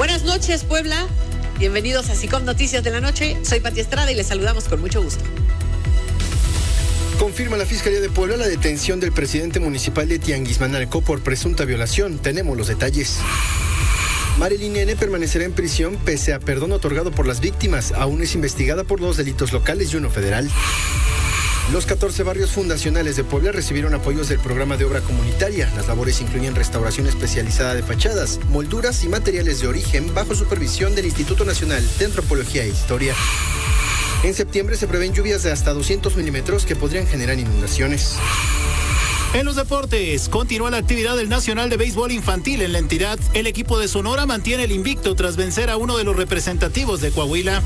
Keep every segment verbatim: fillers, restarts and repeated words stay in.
Buenas noches, Puebla. Bienvenidos a SICOM Noticias de la Noche. Soy Pati Estrada y les saludamos con mucho gusto. Confirma la Fiscalía de Puebla la detención del presidente municipal de Tianguismanalco por presunta violación. Tenemos los detalles. Marilyn N. permanecerá en prisión pese a perdón otorgado por las víctimas. Aún es investigada por dos delitos locales y uno federal. Los catorce barrios fundacionales de Puebla recibieron apoyos del programa de obra comunitaria. Las labores incluyen restauración especializada de fachadas, molduras y materiales de origen bajo supervisión del Instituto Nacional de Antropología e Historia. En septiembre se prevén lluvias de hasta doscientos milímetros que podrían generar inundaciones. En los deportes, continúa la actividad del Nacional de Béisbol Infantil en la entidad. El equipo de Sonora mantiene el invicto tras vencer a uno de los representativos de Coahuila.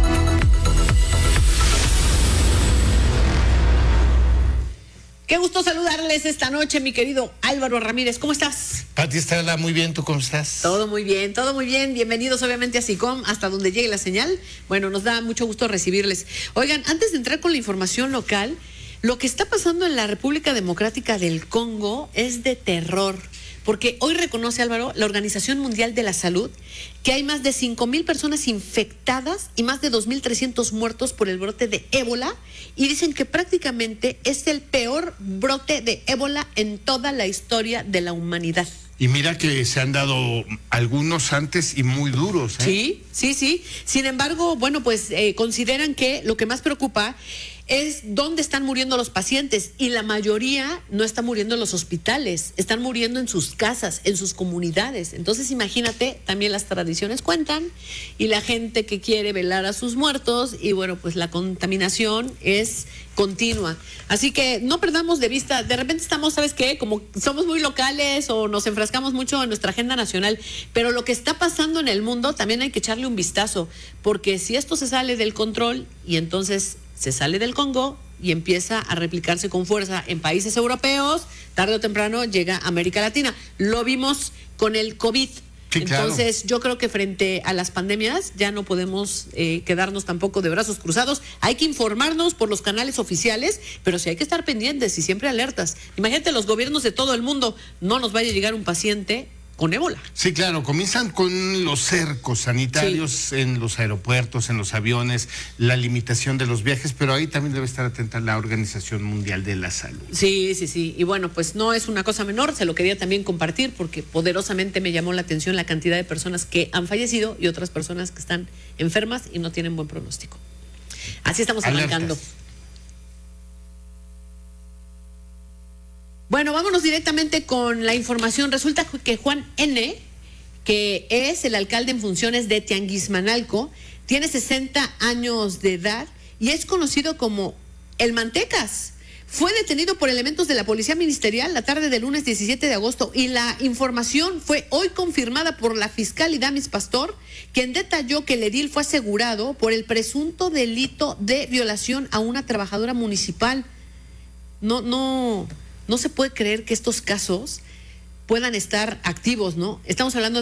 Qué gusto saludarles esta noche, mi querido Álvaro Ramírez. ¿Cómo estás? Pati Estrada, muy bien. ¿Tú cómo estás? Todo muy bien, todo muy bien. Bienvenidos obviamente a SICOM, hasta donde llegue la señal. Bueno, nos da mucho gusto recibirles. Oigan, antes de entrar con la información local, lo que está pasando en la República Democrática del Congo es de terror. Porque hoy reconoce, Álvaro, la Organización Mundial de la Salud, que hay más de cinco mil personas infectadas y más de dos mil trescientos muertos por el brote de ébola, y dicen que prácticamente es el peor brote de ébola en toda la historia de la humanidad. Y mira que se han dado algunos antes y muy duros, ¿eh? Sí, sí, sí. Sin embargo, bueno, pues eh, consideran que lo que más preocupa es dónde están muriendo los pacientes, y la mayoría no está muriendo en los hospitales, están muriendo en sus casas, en sus comunidades. Entonces imagínate, también las tradiciones cuentan y la gente que quiere velar a sus muertos, y bueno, pues la contaminación es continua. Así que no perdamos de vista, de repente estamos, ¿sabes qué? Como somos muy locales o nos enfrascamos mucho en nuestra agenda nacional, pero lo que está pasando en el mundo también hay que echarle un vistazo, porque si esto se sale del control y entonces se sale del Congo y empieza a replicarse con fuerza en países europeos, tarde o temprano llega a América Latina. Lo vimos con el COVID. Sí, Entonces, claro. yo creo que frente a las pandemias ya no podemos eh, quedarnos tampoco de brazos cruzados. Hay que informarnos por los canales oficiales, pero sí hay que estar pendientes y siempre alertas. Imagínate, los gobiernos de todo el mundo, no nos vaya a llegar un paciente con ébola. Sí, claro, comienzan con los cercos sanitarios, sí, en los aeropuertos, en los aviones, la limitación de los viajes, pero ahí también debe estar atenta la Organización Mundial de la Salud. Sí, sí, sí, y bueno, pues no es una cosa menor, se lo quería también compartir porque poderosamente me llamó la atención la cantidad de personas que han fallecido y otras personas que están enfermas y no tienen buen pronóstico. Así estamos arrancando. Alertas. Bueno, vámonos directamente con la información. Resulta que Juan N., que es el alcalde en funciones de Tianguismanalco, tiene sesenta años de edad y es conocido como el Mantecas. Fue detenido por elementos de la Policía Ministerial la tarde del lunes diecisiete de agosto, y la información fue hoy confirmada por la fiscal Idamis Pastor, quien detalló que el edil fue asegurado por el presunto delito de violación a una trabajadora municipal. No, no... No se puede creer que estos casos puedan estar activos, ¿no? Estamos hablando